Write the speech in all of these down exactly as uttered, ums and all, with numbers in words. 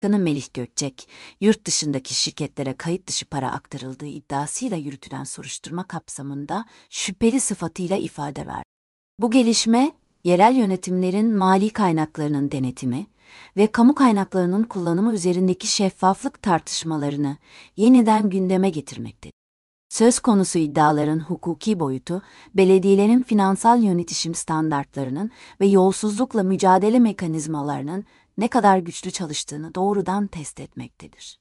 Bakanı Melih Gökçek, yurt dışındaki şirketlere kayıt dışı para aktarıldığı iddiasıyla yürütülen soruşturma kapsamında şüpheli sıfatıyla ifade verdi. Bu gelişme, yerel yönetimlerin mali kaynaklarının denetimi ve kamu kaynaklarının kullanımı üzerindeki şeffaflık tartışmalarını yeniden gündeme getirmektedir. Söz konusu iddiaların hukuki boyutu, belediyelerin finansal yönetişim standartlarının ve yolsuzlukla mücadele mekanizmalarının ne kadar güçlü çalıştığını doğrudan test etmektedir.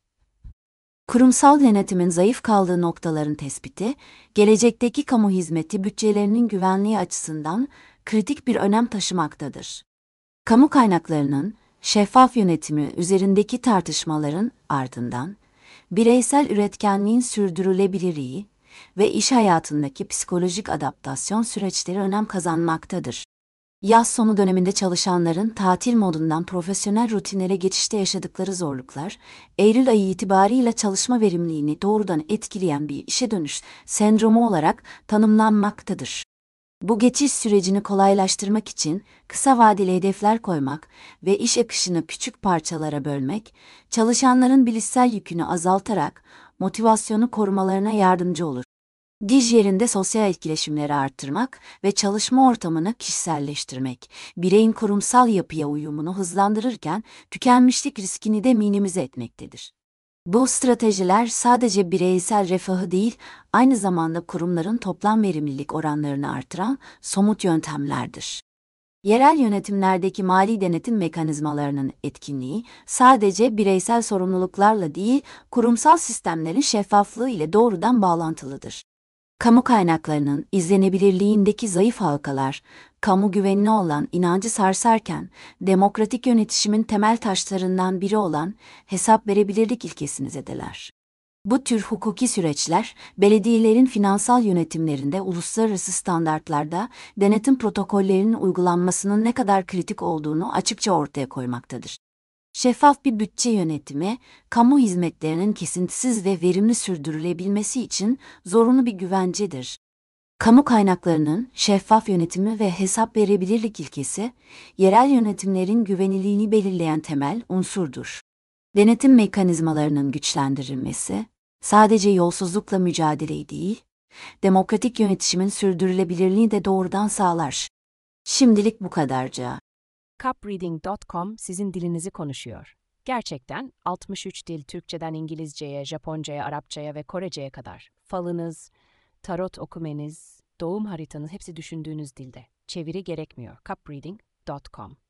Kurumsal denetimin zayıf kaldığı noktaların tespiti, gelecekteki kamu hizmeti bütçelerinin güvenliği açısından kritik bir önem taşımaktadır. Kamu kaynaklarının şeffaf yönetimi üzerindeki tartışmaların ardından, bireysel üretkenliğin sürdürülebilirliği ve iş hayatındaki psikolojik adaptasyon süreçleri önem kazanmaktadır. Yaz sonu döneminde çalışanların tatil modundan profesyonel rutinlere geçişte yaşadıkları zorluklar, Eylül ayı itibarıyla çalışma verimliliğini doğrudan etkileyen bir işe dönüş sendromu olarak tanımlanmaktadır. Bu geçiş sürecini kolaylaştırmak için kısa vadeli hedefler koymak ve iş akışını küçük parçalara bölmek, çalışanların bilişsel yükünü azaltarak motivasyonu korumalarına yardımcı olur. İş yerinde sosyal etkileşimleri arttırmak ve çalışma ortamını kişiselleştirmek, bireyin kurumsal yapıya uyumunu hızlandırırken tükenmişlik riskini de minimize etmektedir. Bu stratejiler sadece bireysel refahı değil, aynı zamanda kurumların toplam verimlilik oranlarını artıran somut yöntemlerdir. Yerel yönetimlerdeki mali denetim mekanizmalarının etkinliği sadece bireysel sorumluluklarla değil, kurumsal sistemlerin şeffaflığı ile doğrudan bağlantılıdır. Kamu kaynaklarının izlenebilirliğindeki zayıf halkalar, kamu güvenine olan inancı sarsarken, demokratik yönetişimin temel taşlarından biri olan hesap verebilirlik ilkesini zedeler. Bu tür hukuki süreçler, belediyelerin finansal yönetimlerinde uluslararası standartlarda denetim protokollerinin uygulanmasının ne kadar kritik olduğunu açıkça ortaya koymaktadır. Şeffaf bir bütçe yönetimi, kamu hizmetlerinin kesintisiz ve verimli sürdürülebilmesi için zorunlu bir güvencedir. Kamu kaynaklarının şeffaf yönetimi ve hesap verebilirlik ilkesi, yerel yönetimlerin güvenilirliğini belirleyen temel unsurdur. Denetim mekanizmalarının güçlendirilmesi, sadece yolsuzlukla mücadeleyi değil, demokratik yönetişimin sürdürülebilirliğini de doğrudan sağlar. Şimdilik bu kadarca. Cupreading nokta com sizin dilinizi konuşuyor. Gerçekten altmış üç dil, Türkçeden İngilizceye, Japoncaya, Arapçaya ve Korece'ye kadar. Falınız, tarot okumeniz, doğum haritanız hepsi düşündüğünüz dilde. Çeviri gerekmiyor. Cupreading nokta com